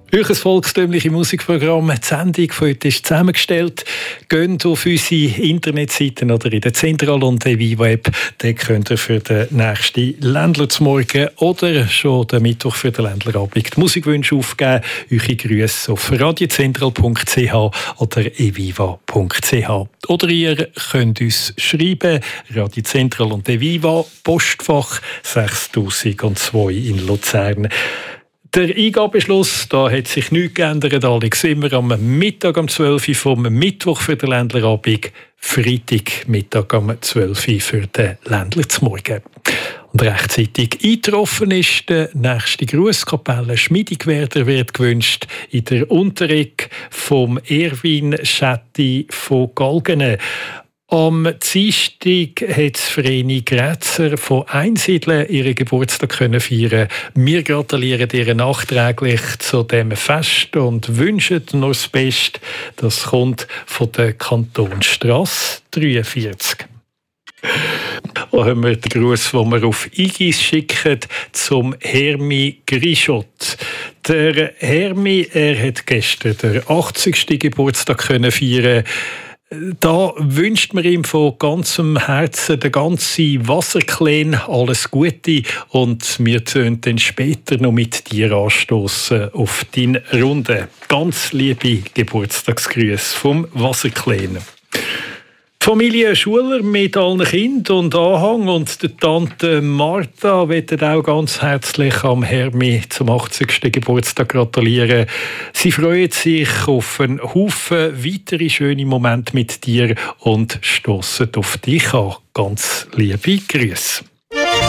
Euch ein volkstümliches Musikprogramm, die Sendung von heute ist zusammengestellt. Geht auf unsere Internetseiten oder in der Zentral- und Eviva-App. Dort könnt ihr für den nächsten Ländler zum Morgen oder schon den Mittwoch für den Ländlerabend die Musikwünsche aufgeben. Eure Grüße auf radiozentral.ch oder eviva.ch. Oder ihr könnt uns schreiben, Radio Zentral und Eviva, Postfach 6002 in Luzern. Der Eingabeschluss, da hat sich nichts geändert. Alex, immer am Mittag um 12 Uhr vom Mittwoch für den Ländlerabend, Freitag Mittag um 12 Uhr für den Ländler zum Morgen. Und rechtzeitig eingetroffen ist der nächste Grußkapelle. Schmiedigewerder wird gewünscht in der Unterecke vom Erwin Schetti von Galgenen. Am Dienstag hat Vreni Grätzer von Einsiedeln ihren Geburtstag feiern. Wir gratulieren ihr nachträglich zu diesem Fest und wünschen noch das Beste. Das kommt von der Kantonstrasse 43. Hier haben wir den Gruß, den wir auf Igis schicken, zum Hermi Grischot. Der Hermi, hat gestern den 80. Geburtstag feiern. Da wünscht man ihm von ganzem Herzen der ganzen Wasserklan alles Gute und wir können dann später noch mit dir anstoßen auf deine Runde. Ganz liebe Geburtstagsgrüße vom Wasserklan. Familie Schuler mit allen Kindern und Anhang und der Tante Martha wollen auch ganz herzlich am Hermi zum 80. Geburtstag gratulieren. Sie freuen sich auf einen Haufen weitere schöne Momente mit dir und stossen auf dich an. Ganz liebe Grüße.